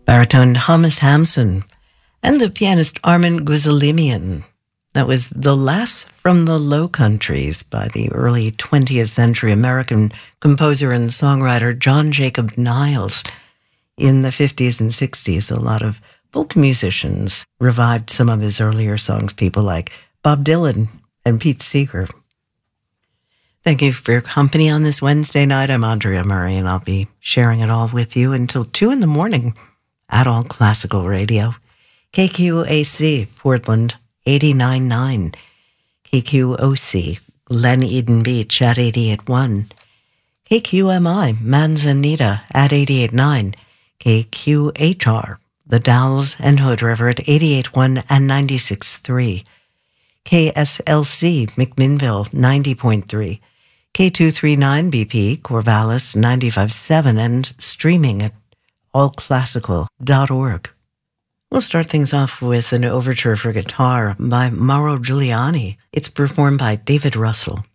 baritone Thomas Hampson, and the pianist Armin Guzalimian. That was The Lass from the Low Countries by the early 20th century American composer and songwriter John Jacob Niles. In the 50s and 60s, a lot of folk musicians revived some of his earlier songs, people like Bob Dylan and Pete Seeger. Thank you for your company on this Wednesday night. I'm Andrea Murray, and I'll be sharing it all with you until 2 in the morning at All Classical Radio. KQAC, Portland, 89.9. KQOC, Glen Eden Beach at 88.1. KQMI, Manzanita at 88.9. KQHR, The Dalles and Hood River at 88.1 and 96.3. KSLC, McMinnville, 90.3. K239 BP, Corvallis, 95.7, and streaming at allclassical.org. We'll start things off with an overture for guitar by Mauro Giuliani. It's performed by David Russell.